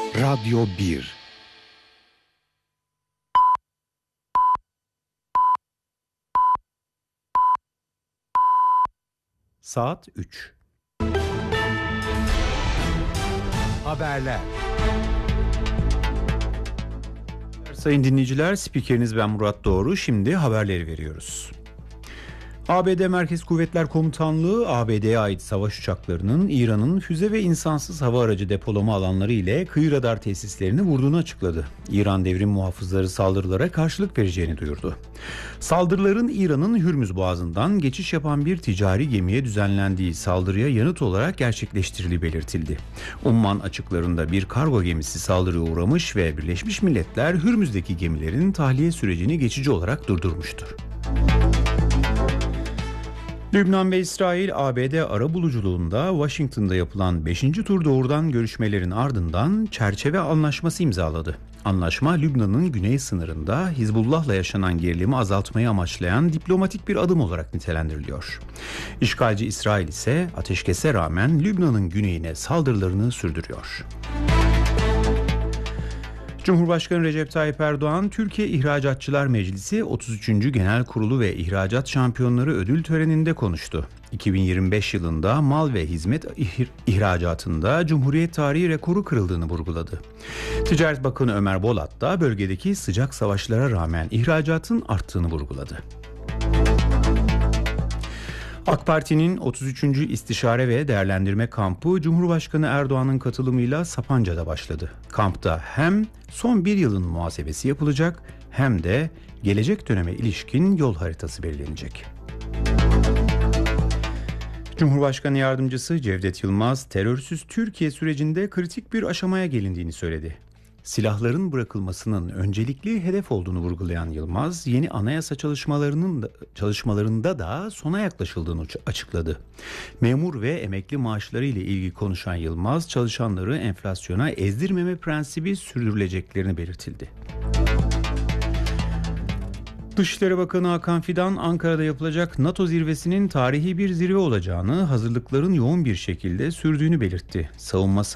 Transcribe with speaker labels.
Speaker 1: Radyo 1. Saat 3. Haberler. Sayın dinleyiciler, spikeriniz ben Murat Doğru. Şimdi haberleri veriyoruz. ABD Merkez Kuvvetler Komutanlığı, ABD'ye ait savaş uçaklarının İran'ın füze ve insansız hava aracı depolama alanları ile kıyı radar tesislerini vurduğunu açıkladı. İran devrim muhafızları saldırılara karşılık vereceğini duyurdu. Saldırıların İran'ın Hürmüz Boğazı'ndan geçiş yapan bir ticari gemiye düzenlendiği saldırıya yanıt olarak gerçekleştirildiği belirtildi. Umman açıklarında bir kargo gemisi saldırıya uğramış ve Birleşmiş Milletler Hürmüz'deki gemilerin tahliye sürecini geçici olarak durdurmuştur. Lübnan ve İsrail, ABD arabuluculuğunda Washington'da yapılan 5. tur doğrudan görüşmelerin ardından çerçeve anlaşması imzaladı. Anlaşma, Lübnan'ın güney sınırında Hizbullah'la yaşanan gerilimi azaltmayı amaçlayan diplomatik bir adım olarak nitelendiriliyor. İşgalci İsrail ise ateşkese rağmen Lübnan'ın güneyine saldırılarını sürdürüyor. Cumhurbaşkanı Recep Tayyip Erdoğan, Türkiye İhracatçılar Meclisi 33. Genel Kurulu ve İhracat Şampiyonları ödül töreninde konuştu. 2025 yılında mal ve hizmet ihracatında Cumhuriyet tarihi rekoru kırıldığını vurguladı. Ticaret Bakanı Ömer Bolat da bölgedeki sıcak savaşlara rağmen ihracatın arttığını vurguladı. AK Parti'nin 33. İstişare ve Değerlendirme Kampı Cumhurbaşkanı Erdoğan'ın katılımıyla Sapanca'da başladı. Kampta hem son bir yılın muhasebesi yapılacak hem de gelecek döneme ilişkin yol haritası belirlenecek. Cumhurbaşkanı Yardımcısı Cevdet Yılmaz, terörsüz Türkiye sürecinde kritik bir aşamaya gelindiğini söyledi. Silahların bırakılmasının öncelikli hedef olduğunu vurgulayan Yılmaz, yeni anayasa çalışmalarında da sona yaklaşıldığını açıkladı. Memur ve emekli maaşları ile ilgili konuşan Yılmaz, çalışanları enflasyona ezdirmeme prensibi sürdürüleceklerini belirtildi. Dışişleri Bakanı Hakan Fidan, Ankara'da yapılacak NATO zirvesinin tarihi bir zirve olacağını, hazırlıkların yoğun bir şekilde sürdüğünü belirtti. Savunma